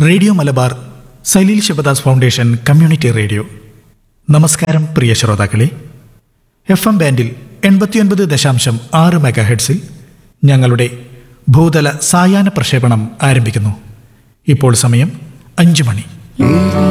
Radio Malabar Saleel Sivadas foundation community radio. നമസ്കാരം പ്രിയ ശ്രോതാക്കളെ. FM ബാൻഡിൽ 89.6 മെഗാഹെർട്സിൽ ഞങ്ങളുടെ ഭൂതല സായാഹ്ന പ്രക്ഷേപണം ആരംഭിക്കുന്നു. ഇപ്പോൾ സമയം 5 മണി.